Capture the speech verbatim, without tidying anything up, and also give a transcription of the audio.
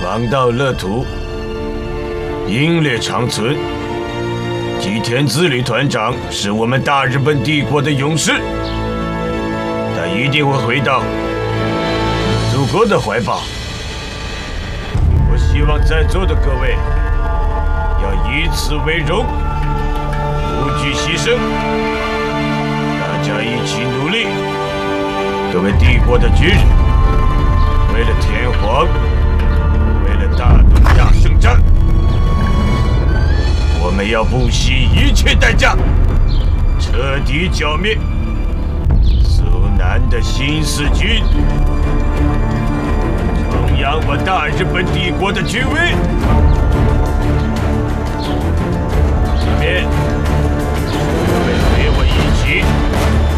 广岛乐土，英烈长存。吉田自律团长是我们大日本帝国的勇士，他一定会回到祖国的怀抱。我希望在座的各位要以此为荣，不惧牺牲，大家一起努力。各位帝国的军人，为了天皇，为了大东亚圣战，我们要不惜一切代价，彻底剿灭苏南的新四军，弘扬我大日本帝国的军威。下面，各位陪我一起